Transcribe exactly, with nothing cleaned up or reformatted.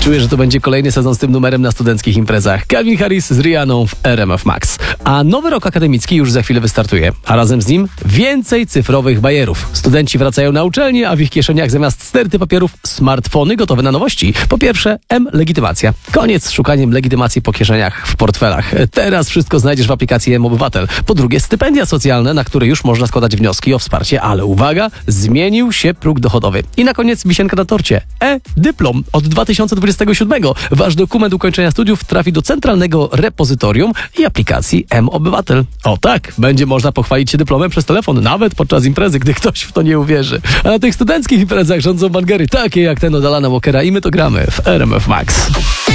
Czuję, że to będzie kolejny sezon z tym numerem na studenckich imprezach. Calvin Harris z Rihanną w R M F Max. A nowy rok akademicki już za chwilę wystartuje, a razem z nim więcej cyfrowych bajerów. Studenci wracają na uczelnię, a w ich kieszeniach zamiast sterty papierów smartfony gotowe na nowości. Po pierwsze, M-legitymacja. Koniec z szukaniem legitymacji po kieszeniach w portfelach. Teraz wszystko znajdziesz w aplikacji M-Obywatel. Po drugie, stypendia socjalne, na które już można składać wnioski o wsparcie, ale uwaga, zmienił się próg dochodowy. I na koniec wisienka na torcie. E-dyplom od dwa tysiące dwudziestego siódmego. Wasz dokument ukończenia studiów trafi do centralnego repozytorium i aplikacji M-Obywatel. O tak, będzie można pochwalić się dyplomem przez telefon, nawet podczas imprezy, gdy ktoś w to nie uwierzy. A na tych studenckich imprezach rządzą bangery takie jak ten od Alana Walkera i my to gramy w R M F Max.